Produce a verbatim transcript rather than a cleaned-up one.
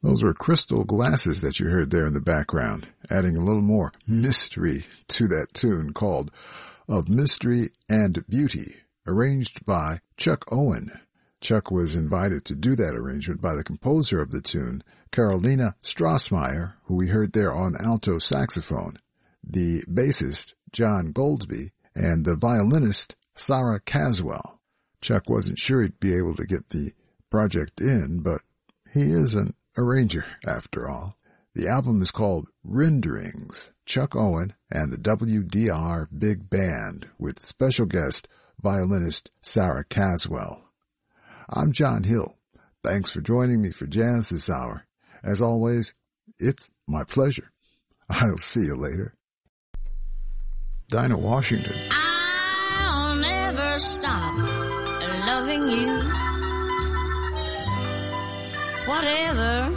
Those were Crystal Glasses that you heard there in the background, adding a little more mystery to that tune called Of Mystery and Beauty, arranged by Chuck Owen. Chuck was invited to do that arrangement by the composer of the tune, Carolina Strassmeyer, who we heard there on alto saxophone, the bassist, John Goldsby, and the violinist, Sarah Caswell. Chuck wasn't sure he'd be able to get the project in, but he is an arranger, after all. The album is called Renderings, Chuck Owen and the W D R Big Band, with special guest violinist Sarah Caswell. I'm John Hill. Thanks for joining me for Jazz this hour. As always, it's my pleasure. I'll see you later. Dinah Washington. I'll never stop loving you. Whatever